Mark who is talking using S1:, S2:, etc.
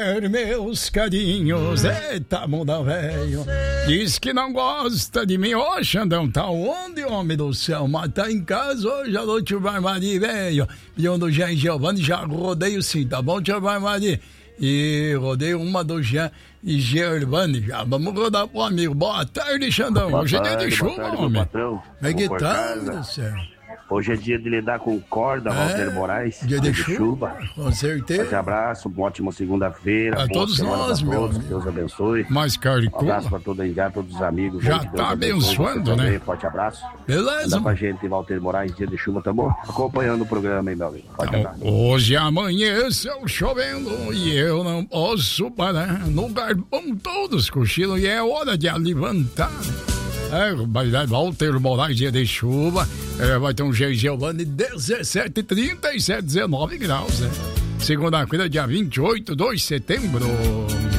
S1: Meus carinhos, eita muda velho. Diz que não gosta de mim, ô Xandão, tá onde, homem do céu? Mas tá em casa hoje à noite, o Barmari, velho. E eu do Jean Giovanni já rodeio sim, tá bom, tio Barmari? E rodei uma do Jean e Giovanni, já vamos rodar pro amigo. Boa tarde, Xandão. Hoje é dia de chuva, homem. É que tá, do céu.
S2: Hoje é dia de lidar com corda, Walter Moraes.
S1: Dia de chuva. Com certeza.
S2: Forte abraço, uma ótima segunda-feira.
S1: A todos nós, meu amigo.
S2: Deus abençoe.
S1: Mais caricula.
S2: Um abraço pra todo enviado, todos os amigos.
S1: Já tá abençoando, né?
S2: Forte abraço.
S1: Beleza.
S2: Anda com a gente, Walter Moraes, dia de chuva, tá bom? Acompanhando o programa, hein, meu amigo. Forte abraço.
S1: Hoje amanheceu chovendo e eu não posso parar. No garbão todos cochilam e é hora de levantar. Walter Moraes, dia de chuva. Vai ter um Giovanni 17, 37, 19 graus, né? Segunda-feira, dia 28 de setembro.